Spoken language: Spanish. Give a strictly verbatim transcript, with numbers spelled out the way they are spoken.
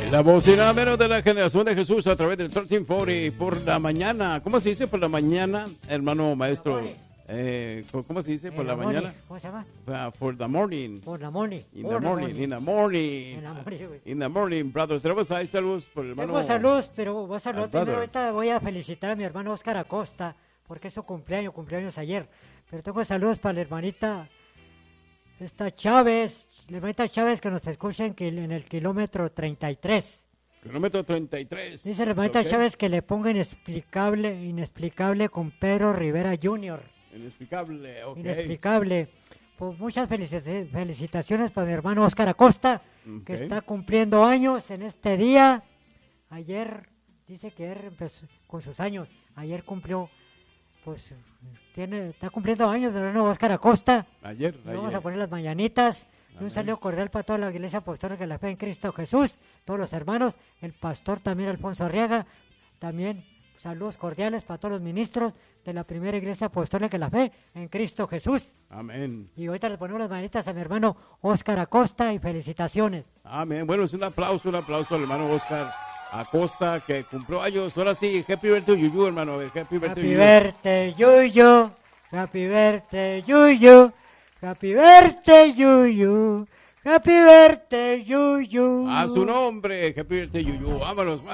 La voz y nada menos de la generación de Jesús a través del trece cuarenta por la mañana. ¿Cómo se dice por la mañana, hermano maestro? Eh, ¿Cómo se dice por la mañana? ¿Cómo se llama? Uh, for the morning. For the morning. In the morning. In the morning. In the morning, brothers. Tenemos ahí saludos por el hermano. Tengo saludos, pero voy a saludar brother. primero. Ahorita voy a felicitar a mi hermano Oscar Acosta, porque es su cumpleaños, cumpleaños ayer. Pero tengo saludos para la hermanita, esta Chávez, la hermanita Chávez que nos escucha en, en el kilómetro treinta y tres. Kilómetro treinta y tres. Dice la hermanita okay. Chávez que le ponga inexplicable, inexplicable con Pedro Rivera junior Inexplicable, ok. Inexplicable. Pues muchas felicita- felicitaciones para mi hermano Oscar Acosta, okay. que está cumpliendo años en este día. Ayer, dice que ayer empezó con sus años. Ayer cumplió, pues, tiene, está cumpliendo años mi hermano Oscar Acosta. Ayer, Le ayer. Vamos a poner las mañanitas. Y un Amén. saludo cordial para toda la iglesia apostólica de la fe en Cristo Jesús, todos los hermanos, el pastor también Alfonso Arriaga, también saludos cordiales para todos los ministros de la primera iglesia apostólica de la fe en Cristo Jesús. Amén. Y ahorita les ponemos las manitas a mi hermano Oscar Acosta y felicitaciones. Amén. Bueno, es un aplauso, un aplauso al hermano Oscar Acosta que cumplió años. Ahora sí, happy birthday Yuyu, hermano. A ver, happy birthday Happy birthday Yuyu, happy birthday Yuyu, happy birthday Yuyu, happy birthday Yuyu. A su nombre, happy birthday Yuyu. Vámonos.